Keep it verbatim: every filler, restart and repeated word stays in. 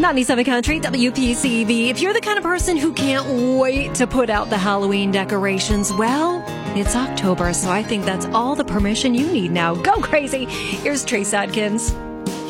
ninety-seven Country, W P C V. If you're the kind of person who can't wait to put out the Halloween decorations, well, it's October, so I think that's all the permission you need now. Go crazy. Here's Trace Adkins.